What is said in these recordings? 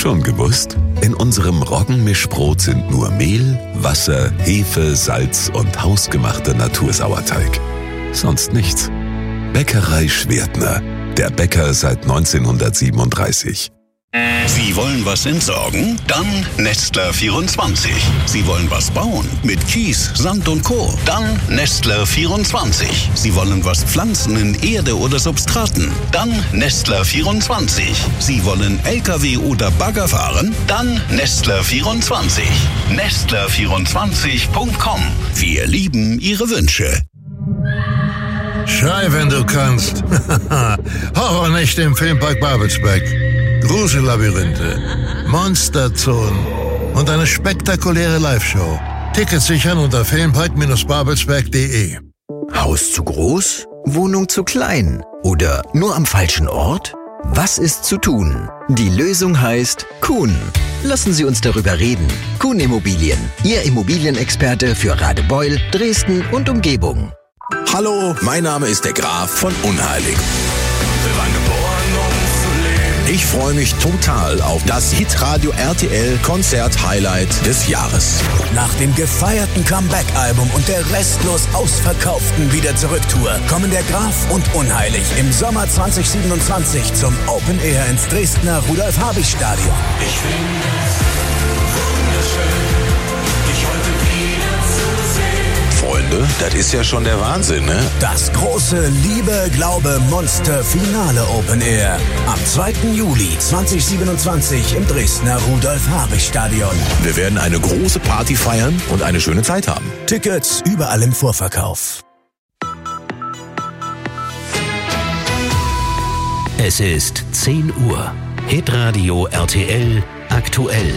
Schon gewusst? In unserem Roggenmischbrot sind nur Mehl, Wasser, Hefe, Salz und hausgemachter Natursauerteig. Sonst nichts. Bäckerei Schwertner. Der Bäcker seit 1937. Sie wollen was entsorgen? Dann Nestler 24. Sie wollen was bauen? Mit Kies, Sand und Co. Dann Nestler 24. Sie wollen was pflanzen in Erde oder Substraten? Dann Nestler 24. Sie wollen LKW oder Bagger fahren? Dann Nestler 24. Nestler24.com. Wir lieben Ihre Wünsche. Schrei, wenn du kannst. Horrornächte im Filmpark Babelsberg. Grusellabyrinthe, Monsterzonen und eine spektakuläre Live-Show. Tickets sichern unter filmpark-babelsberg.de. Haus zu groß? Wohnung zu klein? Oder nur am falschen Ort? Was ist zu tun? Die Lösung heißt Kuhn. Lassen Sie uns darüber reden. Kuhn Immobilien, Ihr Immobilienexperte für Radebeul, Dresden und Umgebung. Hallo, mein Name ist der Graf von Unheilig. Ich freue mich total auf das Hitradio RTL Konzert-Highlight des Jahres. Nach dem gefeierten Comeback-Album und der restlos ausverkauften Wieder-Zurück-Tour kommen der Graf und Unheilig im Sommer 2027 zum Open Air ins Dresdner Rudolf-Habich-Stadion. Ich finde es wunderschön, dich heute wieder zu sehen. Freunde, das ist ja schon der Wahnsinn, ne? Das große Liebe-Glaube-Monster-Finale Open Air am 2. Juli 2027 im Dresdner Rudolf-Habich-Stadion. Wir werden eine große Party feiern und eine schöne Zeit haben. Tickets überall im Vorverkauf. Es ist 10 Uhr. Hitradio RTL aktuell.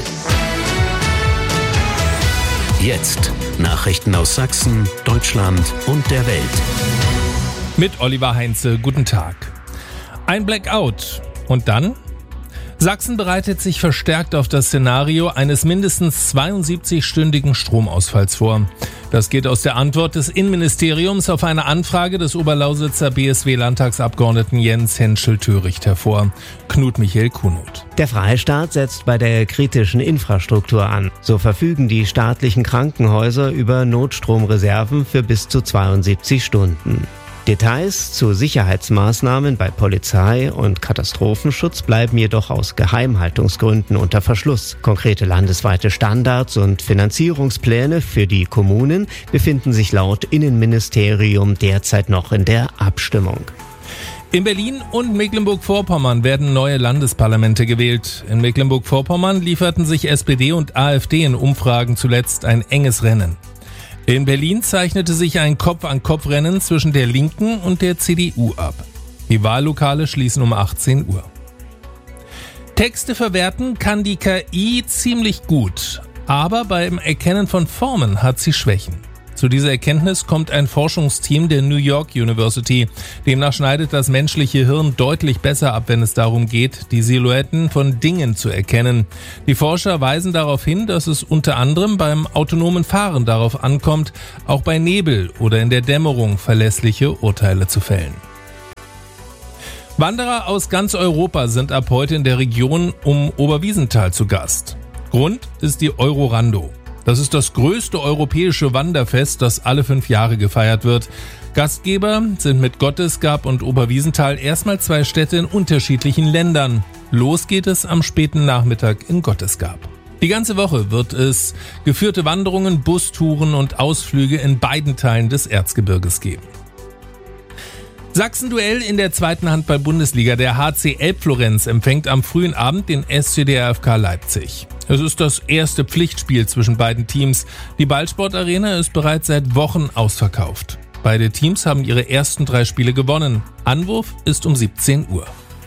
Jetzt Nachrichten aus Sachsen, Deutschland und der Welt. Mit Oliver Heinze, guten Tag. Ein Blackout. Und dann? Sachsen bereitet sich verstärkt auf das Szenario eines mindestens 72-stündigen Stromausfalls vor. Das geht aus der Antwort des Innenministeriums auf eine Anfrage des Oberlausitzer BSW-Landtagsabgeordneten Jens Henschel-Töricht hervor. Knut Michael Kunut. Der Freistaat setzt bei der kritischen Infrastruktur an. So verfügen die staatlichen Krankenhäuser über Notstromreserven für bis zu 72 Stunden. Details zu Sicherheitsmaßnahmen bei Polizei und Katastrophenschutz bleiben jedoch aus Geheimhaltungsgründen unter Verschluss. Konkrete landesweite Standards und Finanzierungspläne für die Kommunen befinden sich laut Innenministerium derzeit noch in der Abstimmung. In Berlin und Mecklenburg-Vorpommern werden neue Landesparlamente gewählt. In Mecklenburg-Vorpommern lieferten sich SPD und AfD in Umfragen zuletzt ein enges Rennen. In Berlin zeichnete sich ein Kopf-an-Kopf-Rennen zwischen der Linken und der CDU ab. Die Wahllokale schließen um 18 Uhr. Texte verwerten kann die KI ziemlich gut, aber beim Erkennen von Formen hat sie Schwächen. Zu dieser Erkenntnis kommt ein Forschungsteam der New York University. Demnach schneidet das menschliche Hirn deutlich besser ab, wenn es darum geht, die Silhouetten von Dingen zu erkennen. Die Forscher weisen darauf hin, dass es unter anderem beim autonomen Fahren darauf ankommt, auch bei Nebel oder in der Dämmerung verlässliche Urteile zu fällen. Wanderer aus ganz Europa sind ab heute in der Region um Oberwiesenthal zu Gast. Grund ist die Eurorando. Das ist das größte europäische Wanderfest, das alle 5 Jahre gefeiert wird. Gastgeber sind mit Gottesgab und Oberwiesenthal erstmal 2 Städte in unterschiedlichen Ländern. Los geht es am späten Nachmittag in Gottesgab. Die ganze Woche wird es geführte Wanderungen, Bustouren und Ausflüge in beiden Teilen des Erzgebirges geben. Sachsen-Duell in der 2. Handball-Bundesliga. Der HC Elbflorenz empfängt am frühen Abend den SC DRFK Leipzig. Es ist das erste Pflichtspiel zwischen beiden Teams. Die Ballsport-Arena ist bereits seit Wochen ausverkauft. Beide Teams haben ihre ersten 3 Spiele gewonnen. Anwurf ist um 17 Uhr.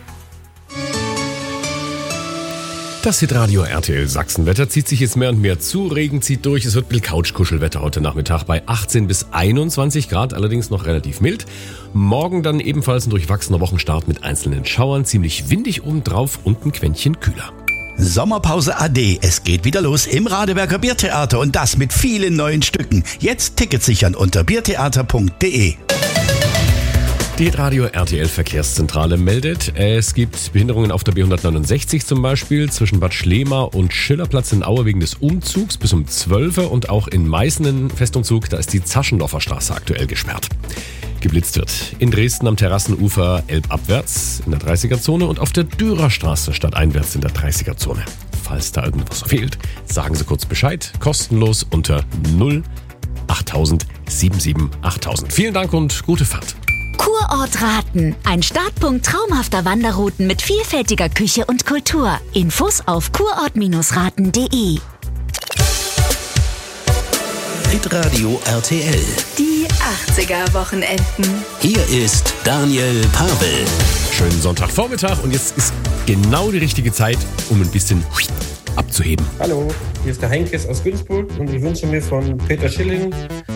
Das Hitradio RTL Sachsenwetter zieht sich jetzt mehr und mehr zu. Regen zieht durch. Es wird ein Couchkuschelwetter heute Nachmittag bei 18 bis 21 Grad, allerdings noch relativ mild. Morgen dann ebenfalls ein durchwachsener Wochenstart mit einzelnen Schauern, ziemlich windig obendrauf und ein Quäntchen kühler. Sommerpause AD. Es geht wieder los im Radeberger Biertheater und das mit vielen neuen Stücken. Jetzt Tickets sichern unter biertheater.de. Die Radio RTL Verkehrszentrale meldet, es gibt Behinderungen auf der B169 zum Beispiel zwischen Bad Schlema und Schillerplatz in Aue wegen des Umzugs bis um 12 Uhr und auch in Meißen in Festumzug, da ist die Zaschendorfer Straße aktuell gesperrt. Geblitzt wird in Dresden am Terrassenufer elbabwärts in der 30er-Zone und auf der Dürerstraße stadteinwärts in der 30er-Zone. Falls da irgendwas fehlt, sagen Sie kurz Bescheid, kostenlos unter 08000 77 8000. Vielen Dank und gute Fahrt. Kurort Raten. Ein Startpunkt traumhafter Wanderrouten mit vielfältiger Küche und Kultur. Infos auf kurort-raten.de. Hitradio RTL. Die 80er-Wochenenden. Hier ist Daniel Pavel. Schönen Sonntagvormittag und jetzt ist genau die richtige Zeit, um ein bisschen abzuheben. Hallo, hier ist der Heinkes aus Günzburg und ich wünsche mir von Peter Schilling